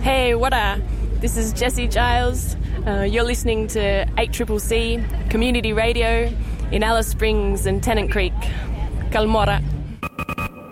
Hey, what a... This is Jessie Giles. You're listening to 8CCC Community Radio in Alice Springs and Tennant Creek. Kalmora.